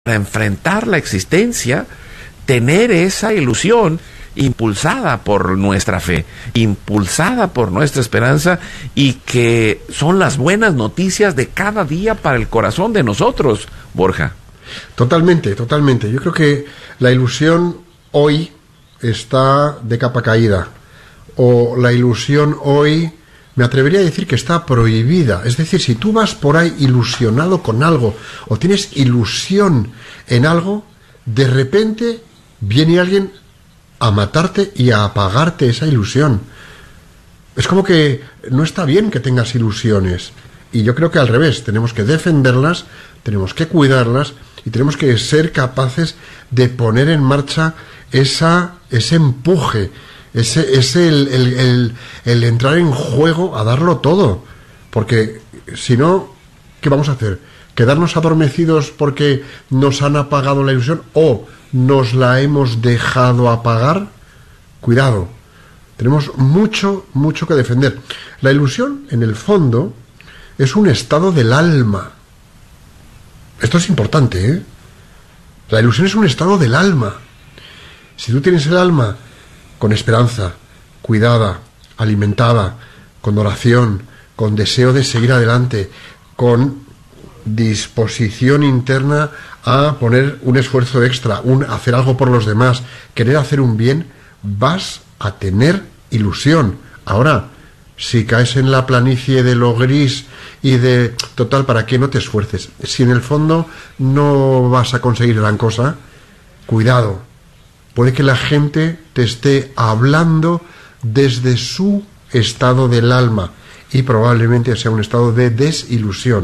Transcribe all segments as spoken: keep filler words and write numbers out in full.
para enfrentar la existencia, tener esa ilusión impulsada por nuestra fe, impulsada por nuestra esperanza, y que son las buenas noticias de cada día para el corazón de nosotros, Borja. Totalmente, totalmente. Yo creo que la ilusión hoy está de capa caída, o la ilusión hoy, me atrevería a decir que está prohibida. Es decir, si tú vas por ahí ilusionado con algo, o tienes ilusión en algo, de repente viene alguien a matarte y a apagarte esa ilusión. Es como que no está bien que tengas ilusiones. Y yo creo que al revés, tenemos que defenderlas, tenemos que cuidarlas y tenemos que ser capaces de poner en marcha esa, ese empuje, ese, ese el, el, el, el entrar en juego a darlo todo. Porque si no, ¿qué vamos a hacer? ¿Quedarnos adormecidos porque nos han apagado la ilusión o nos la hemos dejado apagar? Cuidado, tenemos mucho, mucho que defender. La ilusión, en el fondo, es un estado del alma. Esto es importante, ¿eh? La ilusión es un estado del alma. Si tú tienes el alma con esperanza, cuidada, alimentada, con oración, con deseo de seguir adelante, con disposición interna a poner un esfuerzo extra, un hacer algo por los demás, querer hacer un bien, vas a tener ilusión. Ahora, si caes en la planicie de lo gris y de total, ¿para qué no te esfuerces? Si en el fondo no vas a conseguir gran cosa, cuidado. Puede que la gente te esté hablando desde su estado del alma y probablemente sea un estado de desilusión.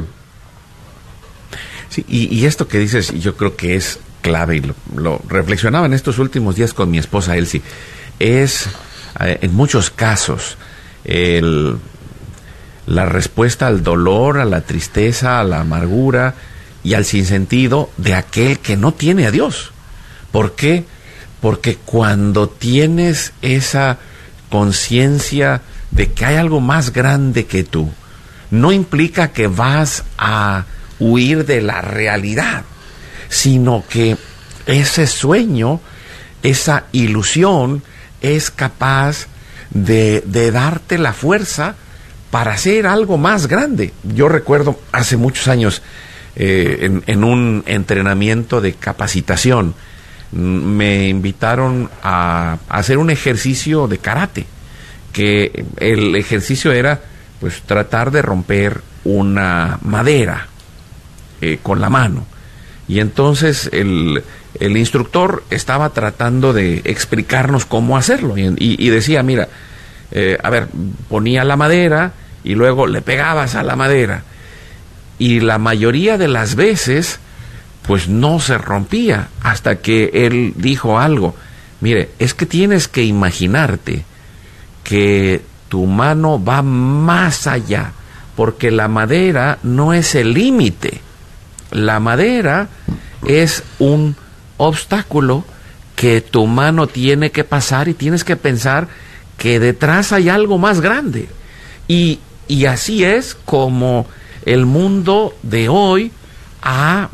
Sí, y, y esto que dices, yo creo que es clave, y lo, lo reflexionaba en estos últimos días con mi esposa Elsie, es eh, en muchos casos el, la respuesta al dolor, a la tristeza, a la amargura y al sinsentido de aquel que no tiene a Dios. ¿Por qué? Porque cuando tienes esa conciencia de que hay algo más grande que tú, no implica que vas a huir de la realidad, sino que ese sueño, esa ilusión es capaz de, de darte la fuerza para hacer algo más grande. Yo recuerdo hace muchos años eh, en, en un entrenamiento de capacitación me invitaron a, a hacer un ejercicio de karate, que el ejercicio era pues tratar de romper una madera Eh, con la mano, y entonces el, el instructor estaba tratando de explicarnos cómo hacerlo, y, y, y decía, mira, eh, a ver, ponía la madera y luego le pegabas a la madera, y la mayoría de las veces pues no se rompía, hasta que él dijo algo, mire, es que tienes que imaginarte que tu mano va más allá, porque la madera no es el límite. La madera es un obstáculo que tu mano tiene que pasar, y tienes que pensar que detrás hay algo más grande. Y, y así es como el mundo de hoy ha,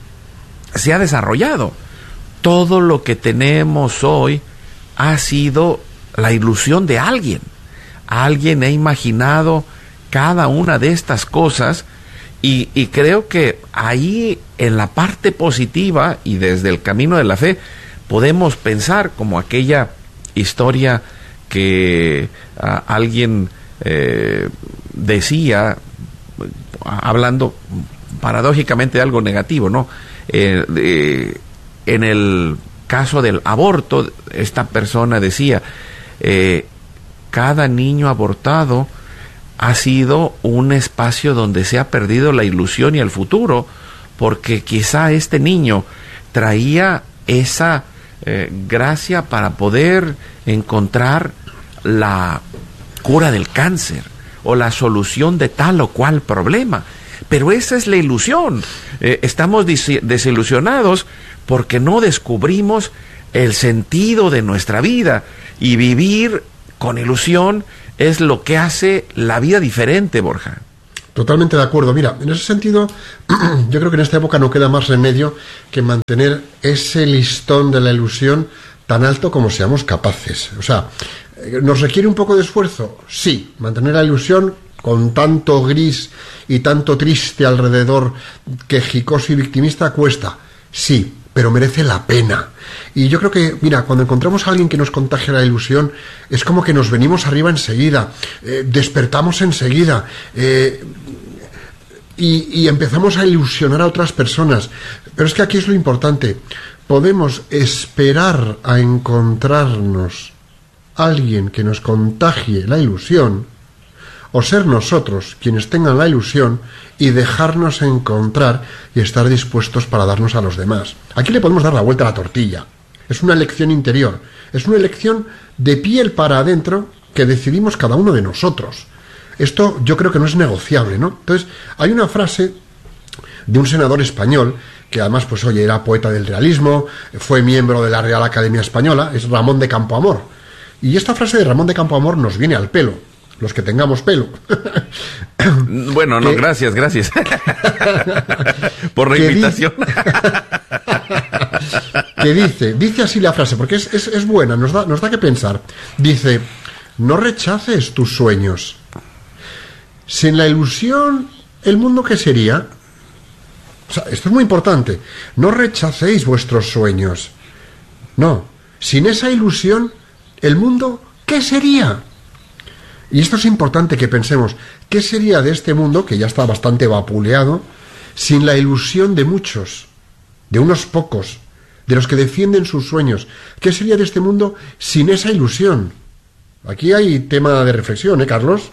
se ha desarrollado. Todo lo que tenemos hoy ha sido la ilusión de alguien. Alguien ha imaginado cada una de estas cosas. Y, y creo que ahí, en la parte positiva y desde el camino de la fe, podemos pensar como aquella historia que uh, alguien eh, decía, hablando paradójicamente de algo negativo, ¿no? Eh, de, en el caso del aborto, esta persona decía, eh, cada niño abortado ha sido un espacio donde se ha perdido la ilusión y el futuro, porque quizá este niño traía esa eh, gracia para poder encontrar la cura del cáncer o la solución de tal o cual problema. Pero esa es la ilusión. Eh, estamos dis- desilusionados porque no descubrimos el sentido de nuestra vida, y vivir con ilusión es lo que hace la vida diferente, Borja. Totalmente de acuerdo. Mira, en ese sentido, yo creo que en esta época no queda más remedio que mantener ese listón de la ilusión tan alto como seamos capaces. O sea, ¿nos requiere un poco de esfuerzo? Sí, mantener la ilusión con tanto gris y tanto triste alrededor, quejicoso y victimista, cuesta. Sí, pero merece la pena. Y yo creo que, mira, cuando encontramos a alguien que nos contagia la ilusión, es como que nos venimos arriba enseguida, eh, despertamos enseguida, eh, y, y empezamos a ilusionar a otras personas. Pero es que aquí es lo importante. Podemos esperar a encontrarnos alguien que nos contagie la ilusión, o ser nosotros quienes tengan la ilusión y dejarnos encontrar y estar dispuestos para darnos a los demás. Aquí le podemos dar la vuelta a la tortilla. Es una elección interior, es una elección de piel para adentro que decidimos cada uno de nosotros. Esto yo creo que no es negociable, ¿no? Entonces, hay una frase de un senador español que además, pues oye, era poeta del realismo, fue miembro de la Real Academia Española, es Ramón de Campoamor. Y esta frase de Ramón de Campoamor nos viene al pelo, los que tengamos pelo. Bueno, no, que, gracias, gracias. Por la invitación. Dice, que dice, dice así la frase, porque es, es, es buena, nos da, nos da que pensar. Dice, no rechaces tus sueños. Sin la ilusión, ¿el mundo qué sería? O sea, esto es muy importante. No rechacéis vuestros sueños. No, sin esa ilusión, ¿el mundo qué sería? Y esto es importante que pensemos, ¿qué sería de este mundo, que ya está bastante vapuleado, sin la ilusión de muchos, de unos pocos, de los que defienden sus sueños? ¿Qué sería de este mundo sin esa ilusión? Aquí hay tema de reflexión, ¿eh, Carlos?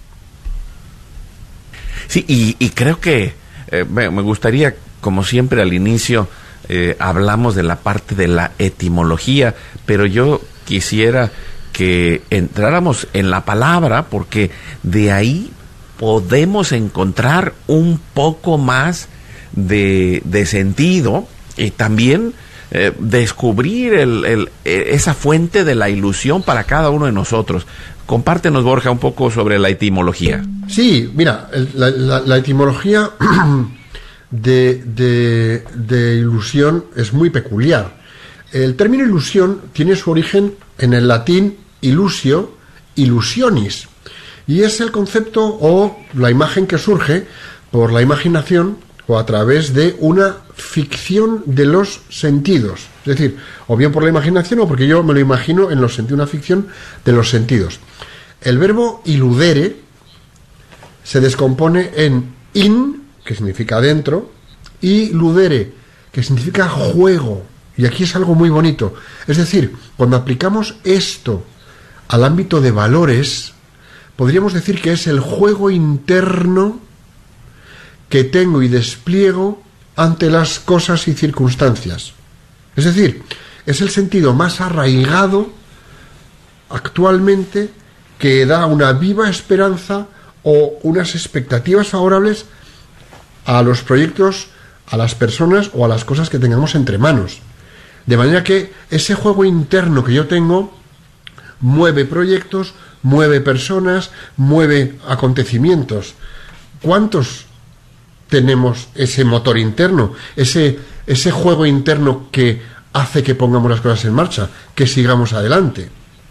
Sí, y, y creo que eh, me gustaría, como siempre al inicio, eh, hablamos de la parte de la etimología, pero yo quisiera que entráramos en la palabra, porque de ahí podemos encontrar un poco más de, de sentido y también eh, descubrir el, el, esa fuente de la ilusión para cada uno de nosotros. Compártenos, Borja, un poco sobre la etimología. Sí, mira, la, la, la etimología de, de, de ilusión es muy peculiar. El término ilusión tiene su origen en el latín ilusio, illusionis, y es el concepto o la imagen que surge por la imaginación o a través de una ficción de los sentidos, es decir, o bien por la imaginación o porque yo me lo imagino en los sentidos, una ficción de los sentidos. El verbo iludere se descompone en in, que significa dentro, y ludere, que significa juego. Y aquí es algo muy bonito. Es decir, cuando aplicamos esto al ámbito de valores, podríamos decir que es el juego interno que tengo y despliego ante las cosas y circunstancias. Es decir, es el sentido más arraigado actualmente que da una viva esperanza o unas expectativas favorables a los proyectos, a las personas o a las cosas que tengamos entre manos. De manera que ese juego interno que yo tengo mueve proyectos, mueve personas, mueve acontecimientos. ¿Cuántos tenemos ese motor interno, ese, ese juego interno que hace que pongamos las cosas en marcha, que sigamos adelante?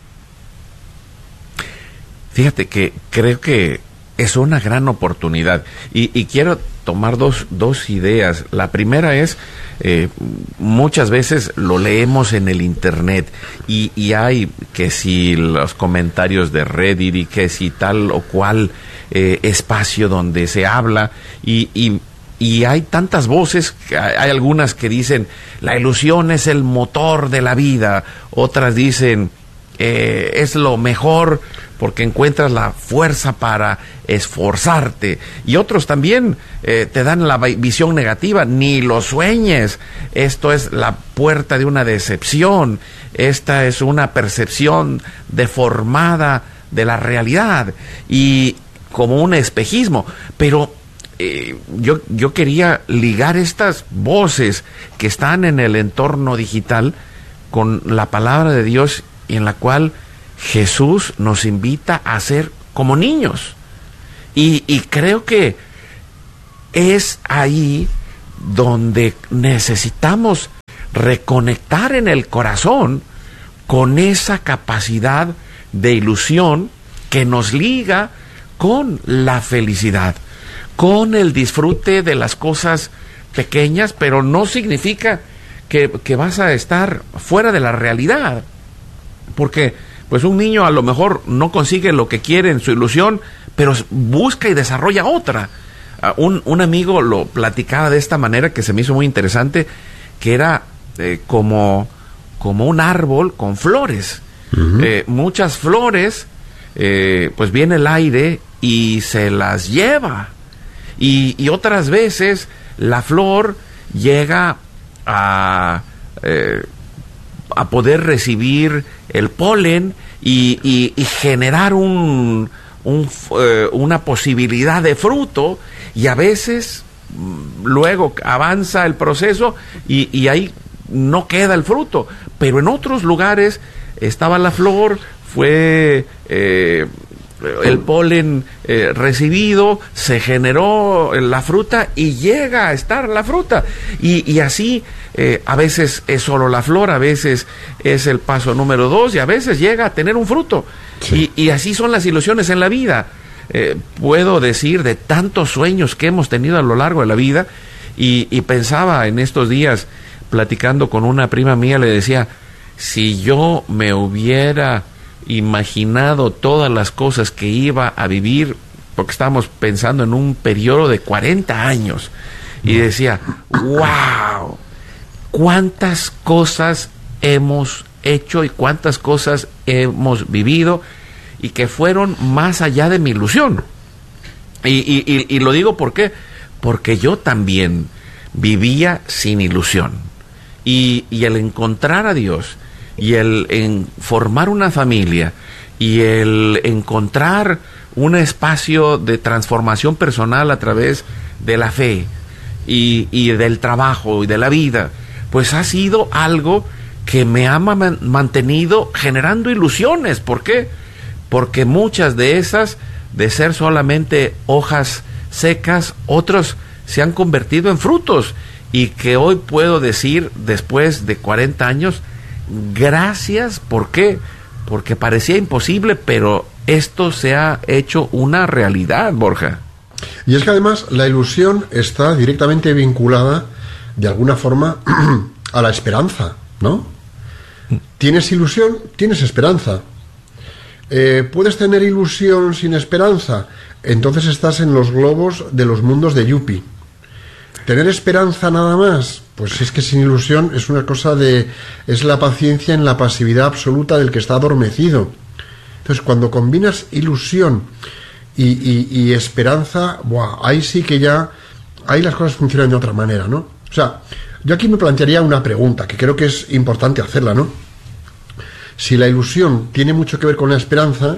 Fíjate que creo que es una gran oportunidad y, y quiero tomar dos, dos ideas. La primera es, eh, muchas veces lo leemos en el internet y, y hay que si los comentarios de Reddit y que si tal o cual eh, espacio donde se habla y, y, y hay tantas voces, hay, hay algunas que dicen la ilusión es el motor de la vida, otras dicen eh, es lo mejor porque encuentras la fuerza para esforzarte. Y otros también eh, te dan la visión negativa, ni lo sueñes, esto es la puerta de una decepción, esta es una percepción deformada de la realidad, y como un espejismo. Pero eh, yo, yo quería ligar estas voces que están en el entorno digital con la palabra de Dios, en la cual Jesús nos invita a ser como niños. Y, y creo que es ahí donde necesitamos reconectar en el corazón con esa capacidad de ilusión que nos liga con la felicidad, con el disfrute de las cosas pequeñas, pero no significa que, que vas a estar fuera de la realidad, porque pues un niño a lo mejor no consigue lo que quiere en su ilusión, pero busca y desarrolla otra. Uh, un, un amigo lo platicaba de esta manera que se me hizo muy interesante, que era eh, como, como un árbol con flores. Uh-huh. Eh, muchas flores, eh, pues viene el aire y se las lleva. Y, y otras veces la flor llega a, eh, a poder recibir el polen y, y, y generar un, un, eh, una posibilidad de fruto, y a veces luego avanza el proceso y, y ahí no queda el fruto, pero en otros lugares estaba la flor, fue eh, el polen eh, recibido, se generó la fruta y llega a estar la fruta, y, y así eh, a veces es solo la flor, a veces es el paso número dos y a veces llega a tener un fruto. Sí. y, y así son las ilusiones en la vida. Eh, puedo decir de tantos sueños que hemos tenido a lo largo de la vida, y, y pensaba en estos días platicando con una prima mía, le decía, si yo me hubiera imaginado todas las cosas que iba a vivir, porque estábamos pensando en un periodo de cuarenta años, y decía, wow, cuántas cosas hemos hecho y cuántas cosas hemos vivido, y que fueron más allá de mi ilusión. Y, y, y, y lo digo ¿por qué? Porque yo también vivía sin ilusión, y, y el encontrar a Dios, y el en formar una familia, y el encontrar un espacio de transformación personal a través de la fe y, y del trabajo y de la vida, pues ha sido algo que me ha man- mantenido generando ilusiones. ¿Por qué? Porque muchas de esas, de ser solamente hojas secas, otros se han convertido en frutos, y que hoy puedo decir, después de cuarenta años, gracias. ¿Por qué? Porque parecía imposible, pero esto se ha hecho una realidad, Borja. Y es que además la ilusión está directamente vinculada, de alguna forma, a la esperanza, ¿no? Tienes ilusión, tienes esperanza. Eh, ¿Puedes tener ilusión sin esperanza? Entonces estás en los globos de los mundos de Yuppie. ¿Tener esperanza nada más? Pues es que sin ilusión es una cosa de... es la paciencia en la pasividad absoluta del que está adormecido. Entonces, cuando combinas ilusión y, y, y esperanza, ¡buah!, ahí sí que ya... ahí las cosas funcionan de otra manera, ¿no? O sea, yo aquí me plantearía una pregunta, que creo que es importante hacerla, ¿no? Si la ilusión tiene mucho que ver con la esperanza,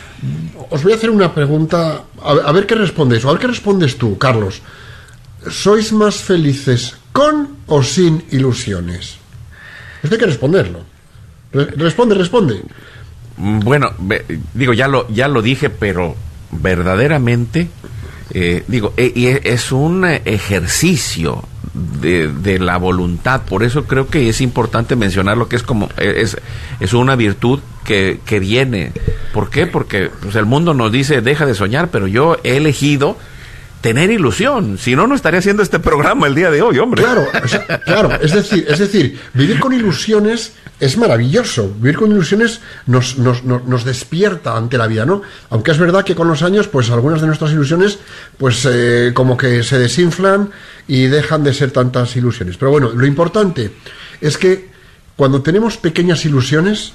os voy a hacer una pregunta, a, a ver qué respondéis, o a ver qué respondes tú, Carlos. ¿Sois más felices con o sin ilusiones? Esto hay que responderlo. Re- responde, responde. Bueno, ve, digo, ya lo, ya lo dije, pero verdaderamente, eh, digo, eh, y es un ejercicio de, de la voluntad. Por eso creo que es importante mencionar lo que es como, es, es una virtud que, que viene. ¿Por qué? Porque pues, el mundo nos dice, deja de soñar, pero yo he elegido tener ilusión, si no, no estaría haciendo este programa el día de hoy, hombre. Claro, o sea, claro, es decir, es decir, vivir con ilusiones es maravilloso. Vivir con ilusiones nos, nos, nos, nos despierta ante la vida, ¿no? Aunque es verdad que con los años, pues algunas de nuestras ilusiones, pues eh, como que se desinflan y dejan de ser tantas ilusiones. Pero bueno, lo importante es que cuando tenemos pequeñas ilusiones,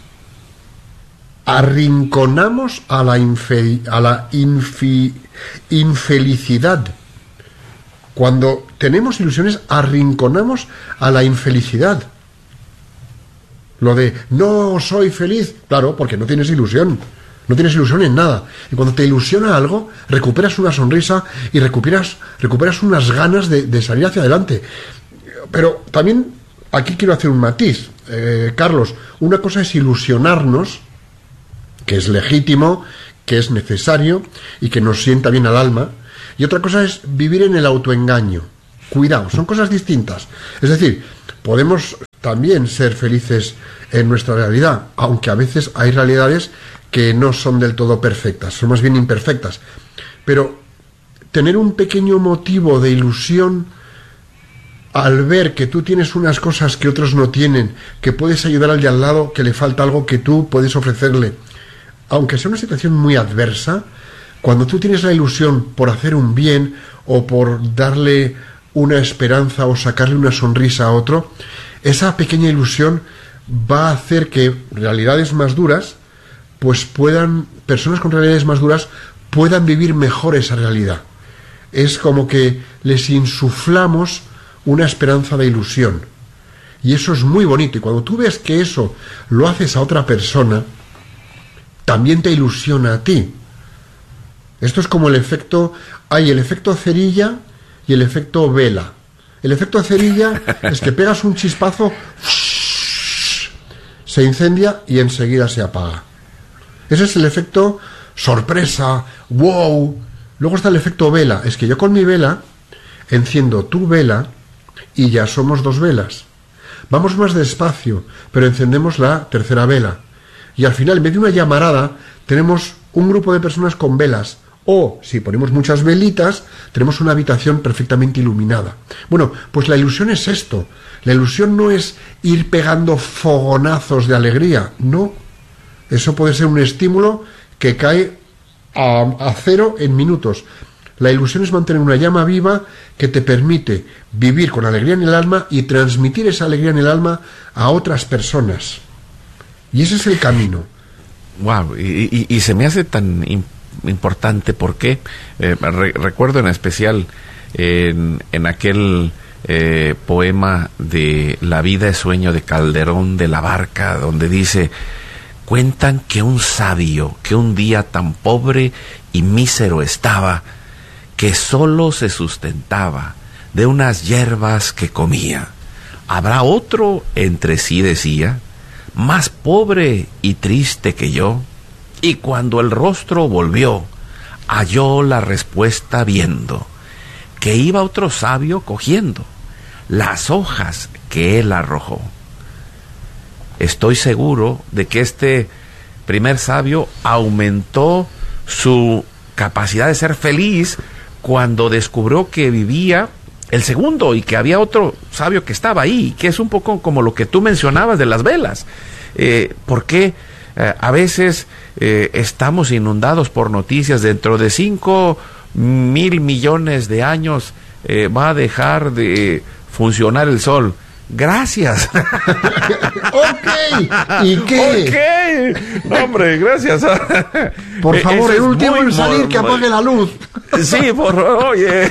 arrinconamos a la, infe, a la infi, infelicidad. Cuando tenemos ilusiones, arrinconamos a la infelicidad. Lo de, no soy feliz, claro, porque no tienes ilusión. No tienes ilusión en nada. Y cuando te ilusiona algo, recuperas una sonrisa y recuperas, recuperas unas ganas de, de salir hacia adelante. Pero también aquí quiero hacer un matiz. Eh, Carlos, una cosa es ilusionarnos, que es legítimo, que es necesario y que nos sienta bien al alma, y otra cosa es vivir en el autoengaño. Cuidado, son cosas distintas. Es decir, podemos también ser felices en nuestra realidad, aunque a veces hay realidades que no son del todo perfectas, son más bien imperfectas. Pero tener un pequeño motivo de ilusión al ver que tú tienes unas cosas que otros no tienen, que puedes ayudar al de al lado, que le falta algo que tú puedes ofrecerle, aunque sea una situación muy adversa, cuando tú tienes la ilusión por hacer un bien o por darle una esperanza o sacarle una sonrisa a otro, esa pequeña ilusión va a hacer que realidades más duras, pues puedan, personas con realidades más duras puedan vivir mejor esa realidad. Es como que les insuflamos una esperanza de ilusión. Y eso es muy bonito. Y cuando tú ves que eso lo haces a otra persona, también te ilusiona a ti. Esto es como el efecto... Hay el efecto cerilla y el efecto vela. El efecto cerilla es que pegas un chispazo, se incendia y enseguida se apaga. Ese es el efecto sorpresa, wow. Luego está el efecto vela. Es que yo con mi vela enciendo tu vela y ya somos dos velas. Vamos más despacio, pero encendemos la tercera vela. Y al final, en vez de una llamarada, tenemos un grupo de personas con velas. O, si ponemos muchas velitas, tenemos una habitación perfectamente iluminada. Bueno, pues la ilusión es esto. La ilusión no es ir pegando fogonazos de alegría. No. Eso puede ser un estímulo que cae a, a cero en minutos. La ilusión es mantener una llama viva que te permite vivir con alegría en el alma y transmitir esa alegría en el alma a otras personas. Y ese es el camino. Wow, y, y, y se me hace tan importante importante porque eh, re, recuerdo en especial eh, en, en aquel eh, poema de La vida es sueño de Calderón de la Barca, donde dice: cuentan que un sabio que un día tan pobre y mísero estaba, que solo se sustentaba de unas hierbas que comía, habrá otro, entre sí decía, más pobre y triste que yo. Y cuando el rostro volvió, halló la respuesta viendo, que iba otro sabio cogiendo las hojas que él arrojó. Estoy seguro de que este primer sabio aumentó su capacidad de ser feliz cuando descubrió que vivía el segundo y que había otro sabio que estaba ahí, que es un poco como lo que tú mencionabas de las velas. Eh, ¿Por qué? Eh, a veces eh, estamos inundados por noticias. Dentro de cinco mil millones de años eh, va a dejar de funcionar el sol. Gracias. Ok. ¿Y qué? Ok. No, hombre, gracias. Por favor, el último en salir que apague la luz. Sí, por favor, oye.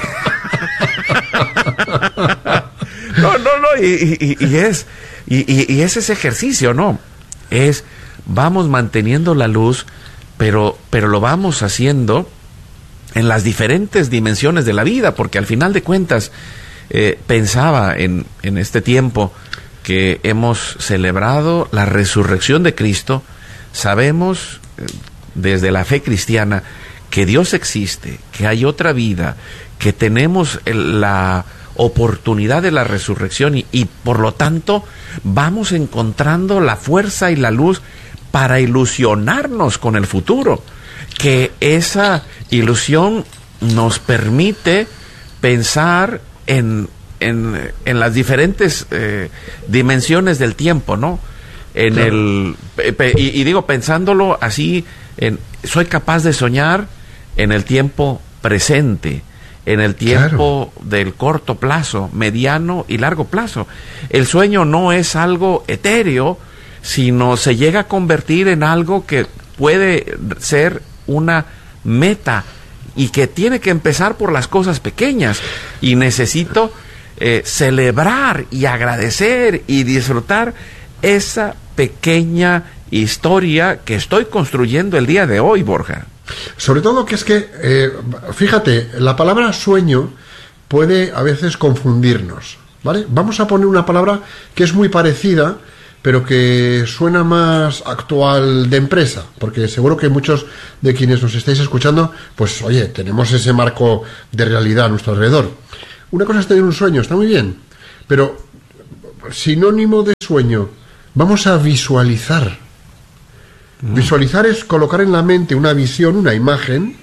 No, no, no. Y, y, y es y, y, y es ese ejercicio, ¿no? Es vamos manteniendo la luz, pero, pero lo vamos haciendo en las diferentes dimensiones de la vida, porque al final de cuentas, eh, pensaba en, en este tiempo que hemos celebrado la resurrección de Cristo. Sabemos eh, desde la fe cristiana que Dios existe, que hay otra vida, que tenemos el, la oportunidad de la resurrección y, y por lo tanto vamos encontrando la fuerza y la luz para ilusionarnos con el futuro, que esa ilusión nos permite pensar en, en, en las diferentes eh, dimensiones del tiempo, ¿no? En claro. el pe, y, y digo, pensándolo así, en, soy capaz de soñar en el tiempo presente, en el tiempo claro. del corto plazo, mediano y largo plazo. El sueño no es algo etéreo, sino se llega a convertir en algo que puede ser una meta y que tiene que empezar por las cosas pequeñas. Y necesito eh, celebrar y agradecer y disfrutar esa pequeña historia que estoy construyendo el día de hoy, Borja. Sobre todo que es que, eh, fíjate, la palabra sueño puede a veces confundirnos, ¿vale? Vamos a poner una palabra que es muy parecida, pero que suena más actual de empresa, porque seguro que muchos de quienes nos estáis escuchando, pues oye, tenemos ese marco de realidad a nuestro alrededor. Una cosa es tener un sueño, está muy bien, pero sinónimo de sueño, vamos a visualizar. Mm. Visualizar es colocar en la mente una visión, una imagen,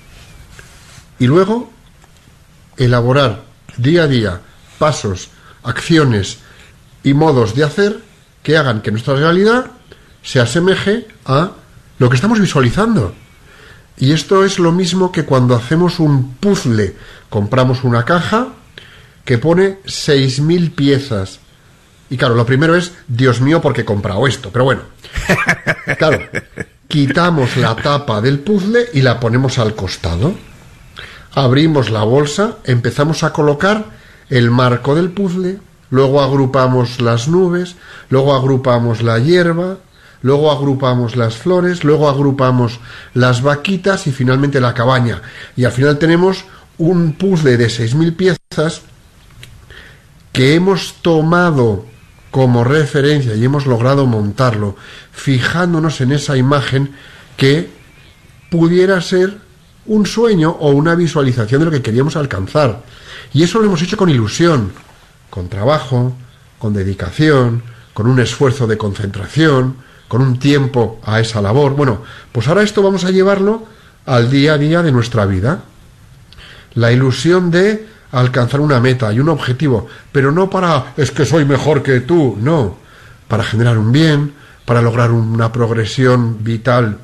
y luego elaborar día a día pasos, acciones y modos de hacer que hagan que nuestra realidad se asemeje a lo que estamos visualizando. Y esto es lo mismo que cuando hacemos un puzzle. Compramos una caja que pone seis mil piezas. Y claro, lo primero es, Dios mío, ¿por qué he comprado esto? Pero bueno, claro, quitamos la tapa del puzzle y la ponemos al costado. Abrimos la bolsa, empezamos a colocar el marco del puzzle, luego agrupamos las nubes, luego agrupamos la hierba, luego agrupamos las flores, luego agrupamos las vaquitas y finalmente la cabaña. Y al final tenemos un puzzle de seis mil piezas que hemos tomado como referencia y hemos logrado montarlo, fijándonos en esa imagen que pudiera ser un sueño o una visualización de lo que queríamos alcanzar. Y eso lo hemos hecho con ilusión, con trabajo, con dedicación, con un esfuerzo de concentración, con un tiempo a esa labor. Bueno, pues ahora esto vamos a llevarlo al día a día de nuestra vida. La ilusión de alcanzar una meta y un objetivo, pero no para es que soy mejor que tú, no, para generar un bien, para lograr una progresión vital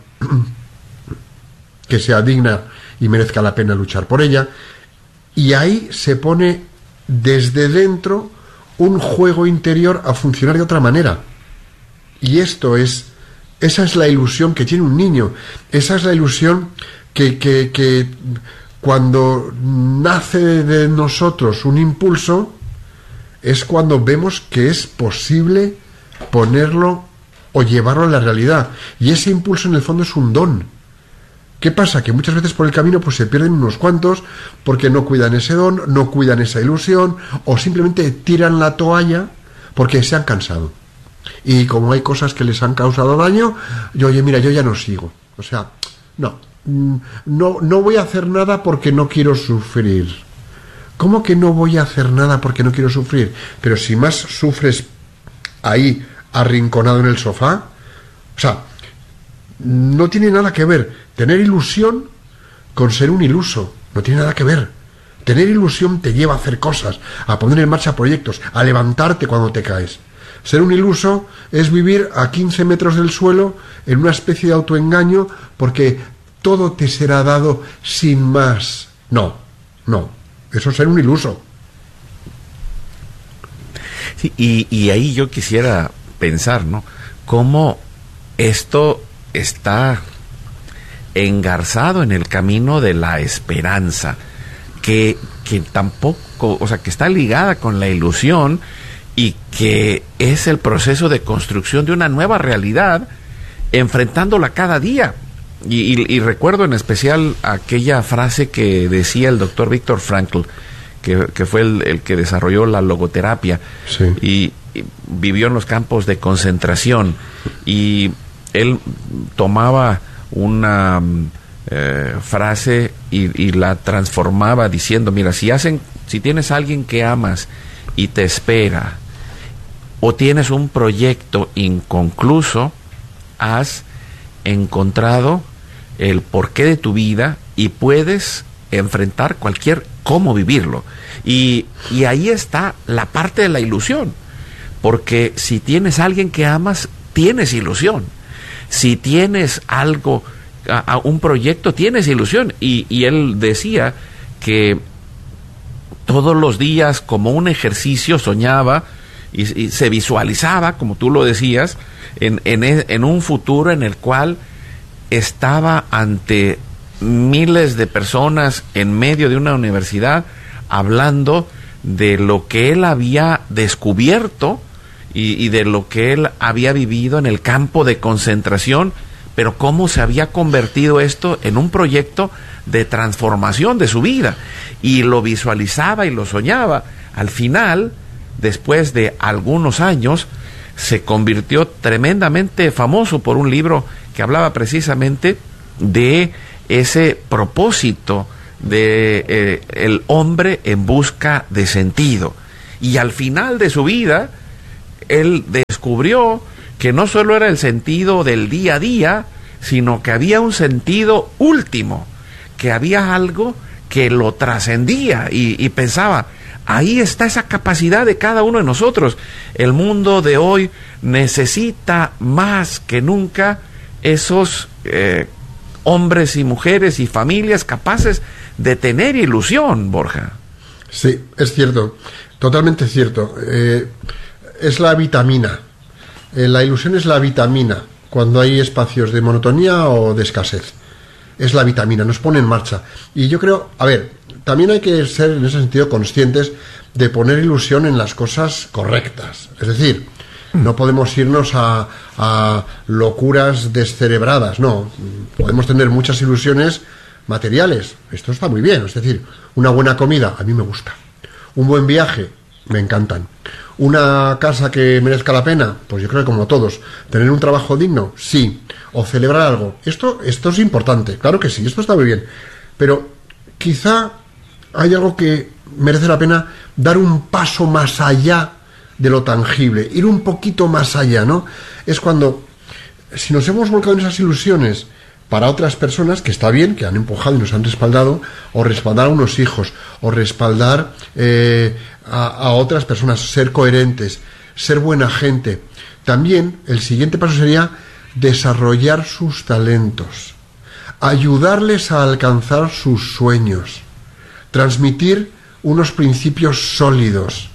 que sea digna y merezca la pena luchar por ella. Y ahí se pone desde dentro un juego interior a funcionar de otra manera. Y esto es, esa es la ilusión que tiene un niño, esa es la ilusión que, que, que cuando nace de nosotros un impulso, es cuando vemos que es posible ponerlo o llevarlo a la realidad. Y ese impulso en el fondo es un don. ¿Qué pasa? Que muchas veces por el camino pues se pierden unos cuantos porque no cuidan ese don, no cuidan esa ilusión o simplemente tiran la toalla porque se han cansado. Y como hay cosas que les han causado daño, yo, oye, mira, yo ya no sigo. O sea, no, no, no voy a hacer nada porque no quiero sufrir. ¿Cómo que no voy a hacer nada porque no quiero sufrir? Pero si más sufres ahí, arrinconado en el sofá, o sea, no tiene nada que ver tener ilusión con ser un iluso, no tiene nada que ver. Tener ilusión te lleva a hacer cosas, a poner en marcha proyectos, a levantarte cuando te caes. Ser un iluso es vivir a quince metros del suelo en una especie de autoengaño porque todo te será dado sin más. No, no, eso es ser un iluso. Sí, y, y ahí yo quisiera pensar, ¿no? Cómo esto está engarzado en el camino de la esperanza, que, que tampoco, o sea, que está ligada con la ilusión y que es el proceso de construcción de una nueva realidad, enfrentándola cada día. Y, y, y recuerdo en especial aquella frase que decía el doctor Viktor Frankl, que, que fue el, el que desarrolló la logoterapia, sí. y, y vivió en los campos de concentración, y él tomaba una eh, frase y, y la transformaba diciendo, mira, si hacen, si tienes a alguien que amas y te espera, o tienes un proyecto inconcluso, has encontrado el porqué de tu vida y puedes enfrentar cualquier cómo vivirlo. Y, y ahí está la parte de la ilusión, porque si tienes a alguien que amas, tienes ilusión. Si tienes algo, a, a un proyecto, tienes ilusión. Y, y él decía que todos los días, como un ejercicio, soñaba y, y se visualizaba, como tú lo decías, en, en, en un futuro en el cual estaba ante miles de personas en medio de una universidad hablando de lo que él había descubierto y, y de lo que él había vivido en el campo de concentración, pero cómo se había convertido esto en un proyecto de transformación de su vida, y lo visualizaba y lo soñaba. Al final, después de algunos años, se convirtió tremendamente famoso por un libro que hablaba precisamente de ese propósito de eh, el hombre en busca de sentido. Y al final de su vida, él descubrió que no solo era el sentido del día a día, sino que había un sentido último, que había algo que lo trascendía, y, y pensaba, ahí está esa capacidad de cada uno de nosotros. El mundo de hoy necesita más que nunca esos eh, hombres y mujeres y familias capaces de tener ilusión, Borja. Sí, es cierto, totalmente cierto. Eh, es la vitamina. Eh, la ilusión es la vitamina cuando hay espacios de monotonía o de escasez. Es la vitamina, nos pone en marcha. Y yo creo, a ver, también hay que ser en ese sentido conscientes de poner ilusión en las cosas correctas. Es decir, no podemos irnos a, a locuras descerebradas, no. Podemos tener muchas ilusiones materiales, esto está muy bien. Es decir, una buena comida, a mí me gusta. Un buen viaje, me encantan. Una casa que merezca la pena, pues yo creo que como todos. Tener un trabajo digno, sí. O celebrar algo, esto, esto es importante, claro que sí, esto está muy bien. Pero quizá hay algo que merece la pena dar un paso más allá de lo tangible, ir un poquito más allá, ¿no? Es cuando, si nos hemos volcado en esas ilusiones para otras personas, que está bien, que han empujado y nos han respaldado, o respaldar a unos hijos, o respaldar eh, a, a otras personas, ser coherentes, ser buena gente. También el siguiente paso sería desarrollar sus talentos, ayudarles a alcanzar sus sueños, transmitir unos principios sólidos,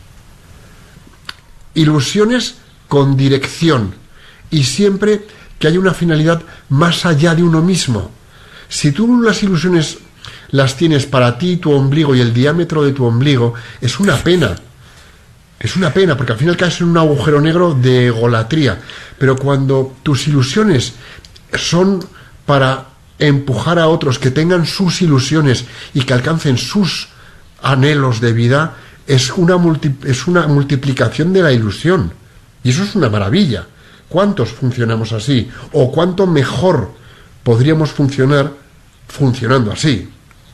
ilusiones con dirección, y siempre que haya una finalidad más allá de uno mismo. Si tú las ilusiones las tienes para ti, tu ombligo y el diámetro de tu ombligo, es una pena. Es una pena, porque al final caes en un agujero negro de egolatría. Pero cuando tus ilusiones son para empujar a otros que tengan sus ilusiones y que alcancen sus anhelos de vida, es una, multi, es una multiplicación de la ilusión. Y eso es una maravilla. ¿Cuántos funcionamos así? ¿O cuánto mejor podríamos funcionar funcionando así?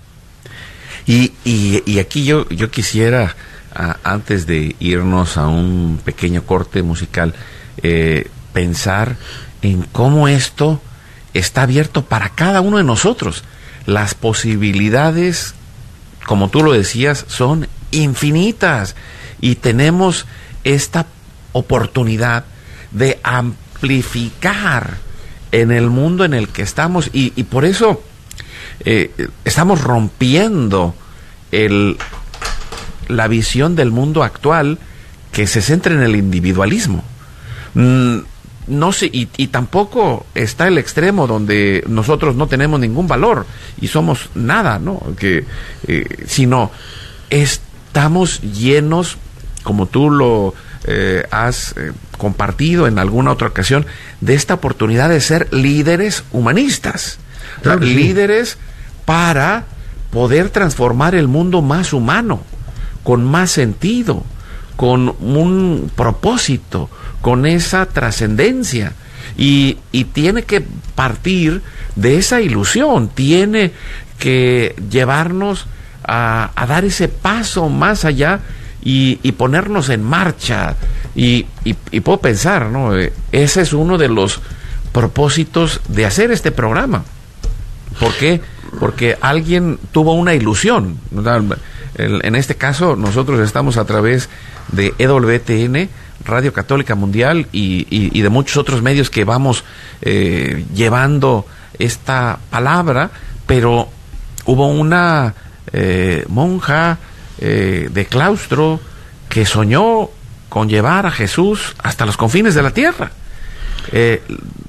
Y, y, y aquí yo, yo quisiera, a, antes de irnos a un pequeño corte musical, eh, pensar en cómo esto está abierto para cada uno de nosotros. Las posibilidades, como tú lo decías, son infinitas, y tenemos esta oportunidad de amplificar en el mundo en el que estamos, y, y por eso eh, estamos rompiendo el, la visión del mundo actual que se centra en el individualismo. Mm, no sé, y, y tampoco está el extremo donde nosotros no tenemos ningún valor y somos nada, ¿no? Que, eh, sino estamos llenos, como tú lo eh, has eh, compartido en alguna otra ocasión, de esta oportunidad de ser líderes humanistas, claro, sí. Líderes para poder transformar el mundo más humano, con más sentido, con un propósito, con esa trascendencia, y, y tiene que partir de esa ilusión, tiene que llevarnos a, a dar ese paso más allá y, y ponernos en marcha, y, y, y puedo pensar, ¿no? Ese es uno de los propósitos de hacer este programa. ¿Por qué? Porque alguien tuvo una ilusión. En este caso, nosotros estamos a través de E W T N, Radio Católica Mundial, y, y, y de muchos otros medios que vamos eh, llevando esta palabra, pero hubo una eh, monja eh, de claustro que soñó con llevar a Jesús hasta los confines de la tierra. Eh,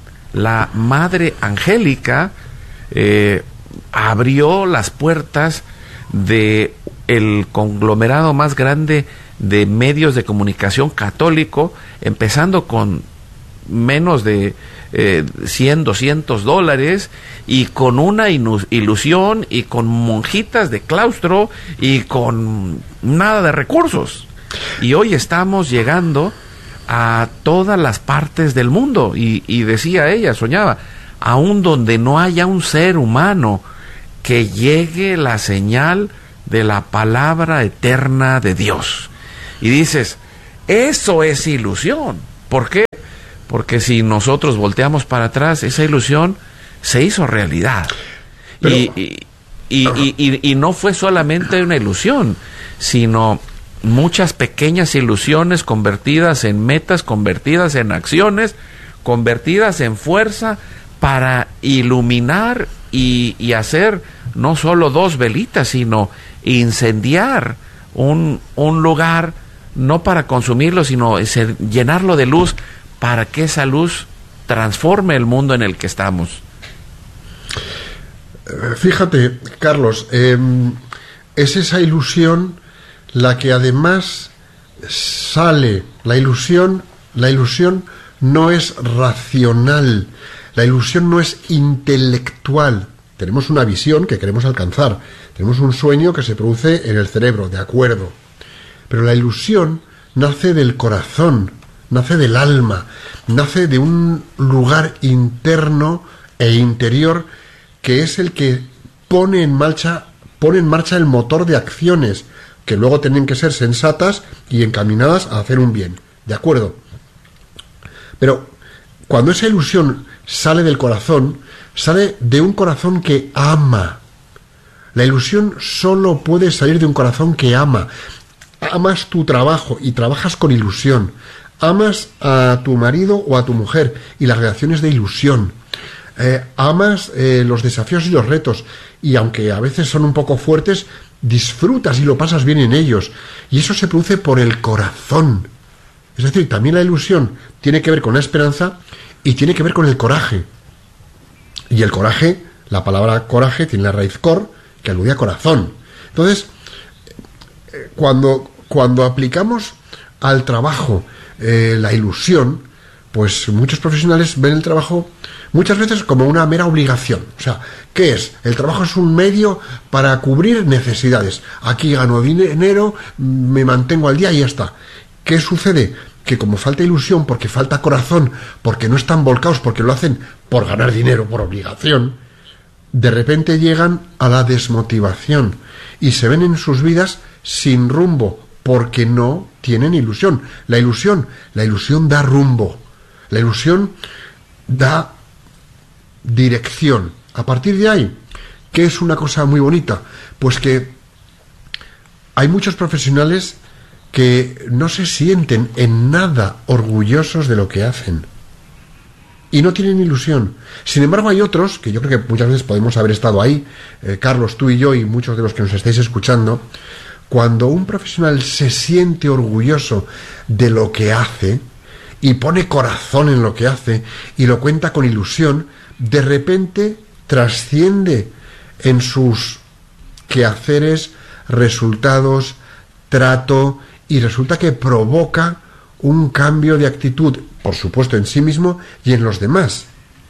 la Madre Angélica eh, abrió las puertas de el conglomerado más grande de medios de comunicación católico, empezando con menos de eh, cien, doscientos dólares, y con una ilusión, y con monjitas de claustro, y con nada de recursos. Y hoy estamos llegando a todas las partes del mundo. Y, y decía ella, soñaba, aún donde no haya un ser humano, que llegue la señal de la palabra eterna de Dios. Y dices, eso es ilusión. ¿Por qué? Porque si nosotros volteamos para atrás, esa ilusión se hizo realidad. Pero, y, y, y, y, y, y no fue solamente una ilusión, sino muchas pequeñas ilusiones convertidas en metas, convertidas en acciones, convertidas en fuerza para iluminar y, y hacer no solo dos velitas, sino incendiar un, un lugar, no para consumirlo, sino ese, llenarlo de luz, para que esa luz transforme el mundo en el que estamos. Fíjate, Carlos, eh, es esa ilusión la que además sale, la ilusión, la ilusión no es racional, la ilusión no es intelectual. Tenemos una visión que queremos alcanzar, tenemos un sueño que se produce en el cerebro, de acuerdo, pero la ilusión nace del corazón, nace del alma, nace de un lugar interno e interior que es el que pone en marcha, pone en marcha el motor de acciones que luego tienen que ser sensatas y encaminadas a hacer un bien, ¿de acuerdo? Pero cuando esa ilusión sale del corazón, sale de un corazón que ama. La ilusión solo puede salir de un corazón que ama. Amas tu trabajo y trabajas con ilusión. Amas a tu marido o a tu mujer y las relaciones de ilusión. Eh, amas eh, los desafíos y los retos, y aunque a veces son un poco fuertes, disfrutas y lo pasas bien en ellos, y eso se produce por el corazón. Es decir, también la ilusión tiene que ver con la esperanza y tiene que ver con el coraje. Y el coraje, la palabra coraje tiene la raíz cor, que alude a corazón. Entonces, cuando, cuando aplicamos al trabajo eh, la ilusión, pues muchos profesionales ven el trabajo muchas veces como una mera obligación. O sea, ¿qué es? El trabajo es un medio para cubrir necesidades. Aquí gano dinero, me mantengo al día y ya está. ¿Qué sucede? Que como falta ilusión, porque falta corazón, porque no están volcados, porque lo hacen por ganar dinero, por obligación, de repente llegan a la desmotivación y se ven en sus vidas sin rumbo, porque no tienen ilusión. La ilusión, la ilusión da rumbo. La ilusión da dirección. A partir de ahí, ¿qué es una cosa muy bonita? Pues que hay muchos profesionales que no se sienten en nada orgullosos de lo que hacen y no tienen ilusión. Sin embargo, hay otros, que yo creo que muchas veces podemos haber estado ahí, eh, Carlos, tú y yo y muchos de los que nos estáis escuchando, cuando un profesional se siente orgulloso de lo que hace y pone corazón en lo que hace y lo cuenta con ilusión, de repente trasciende en sus quehaceres, resultados, trato, y resulta que provoca un cambio de actitud, por supuesto en sí mismo y en los demás.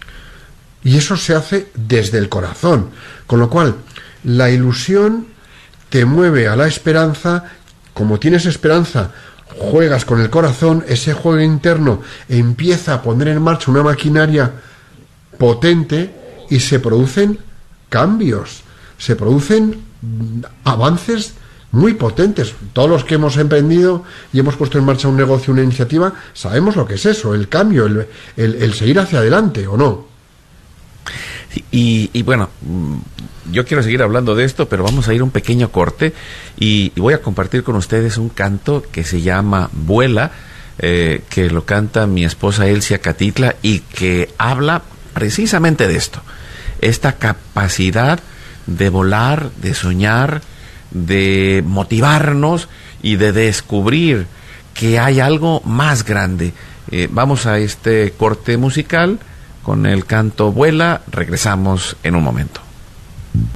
Y eso se hace desde el corazón, con lo cual la ilusión te mueve a la esperanza. Como tienes esperanza, juegas con el corazón, ese juego interno empieza a poner en marcha una maquinaria potente y se producen cambios, se producen avances muy potentes. Todos los que hemos emprendido y hemos puesto en marcha un negocio, una iniciativa, sabemos lo que es eso, el cambio, el, el, el seguir hacia adelante, ¿o no? Y, y bueno, yo quiero seguir hablando de esto, pero vamos a ir a un pequeño corte y, y voy a compartir con ustedes un canto que se llama Vuela, eh, que lo canta mi esposa Elsia Catitla y que habla precisamente de esto, esta capacidad de volar, de soñar, de motivarnos y de descubrir que hay algo más grande. Eh, vamos a este corte musical con el canto Vuela, regresamos en un momento.